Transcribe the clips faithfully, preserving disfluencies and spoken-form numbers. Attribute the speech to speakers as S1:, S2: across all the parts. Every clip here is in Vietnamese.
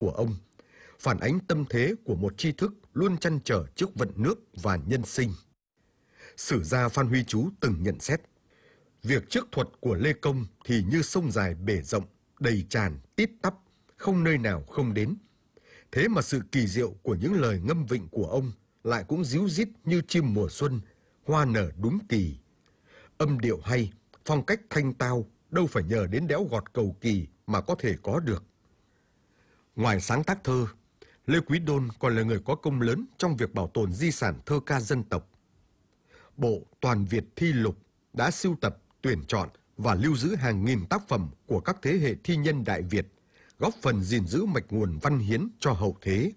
S1: của ông, phản ánh tâm thế của một tri thức luôn trăn trở trước vận nước và nhân sinh. Sử gia Phan Huy Chú từng nhận xét, việc trước thuật của Lê Công thì như sông dài bể rộng, đầy tràn, tít tắp, không nơi nào không đến. Thế mà sự kỳ diệu của những lời ngâm vịnh của ông lại cũng ríu rít như chim mùa xuân, hoa nở đúng kỳ. Âm điệu hay, phong cách thanh tao, đâu phải nhờ đến đẽo gọt cầu kỳ mà có thể có được. Ngoài sáng tác thơ, Lê Quý Đôn còn là người có công lớn trong việc bảo tồn di sản thơ ca dân tộc. Bộ Toàn Việt Thi Lục đã sưu tập, tuyển chọn và lưu giữ hàng nghìn tác phẩm của các thế hệ thi nhân Đại Việt, góp phần gìn giữ mạch nguồn văn hiến cho hậu thế.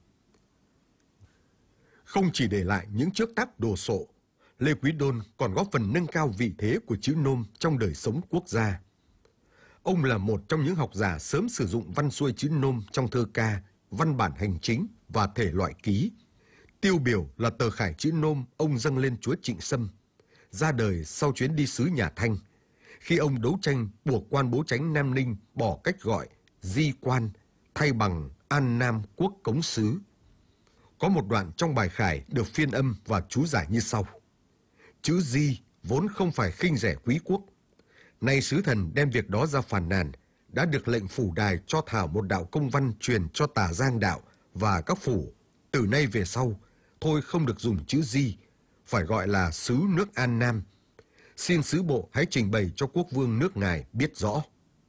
S1: Không chỉ để lại những chiếc tác đồ sộ, Lê Quý Đôn còn góp phần nâng cao vị thế của chữ nôm trong đời sống quốc gia. Ông là một trong những học giả sớm sử dụng văn xuôi chữ nôm trong thơ ca, văn bản hành chính và thể loại ký. Tiêu biểu là tờ khải chữ nôm ông dâng lên chúa Trịnh Sâm, ra đời sau chuyến đi sứ nhà Thanh, khi ông đấu tranh buộc quan bố chánh Nam Ninh bỏ cách gọi di quan thay bằng an nam quốc cống sứ. Có một đoạn trong bài khải được phiên âm và chú giải như sau. Chữ di vốn không phải khinh rẻ quý quốc. Nay sứ thần đem việc đó ra phàn nàn, đã được lệnh phủ đài cho thảo một đạo công văn truyền cho Tà Giang đạo và các phủ. Từ nay về sau, thôi không được dùng chữ di, phải gọi là sứ nước An Nam. Xin sứ bộ hãy trình bày cho quốc vương nước ngài biết rõ.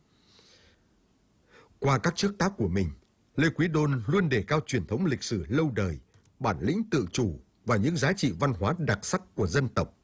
S1: Qua các trước tác của mình, Lê Quý Đôn luôn đề cao truyền thống lịch sử lâu đời, bản lĩnh tự chủ và những giá trị văn hóa đặc sắc của dân tộc.